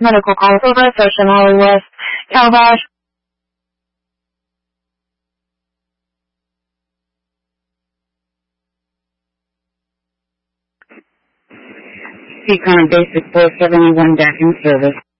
Medical call service, Ocean Valley West, Calabash. Pecan Basic 471 back in service.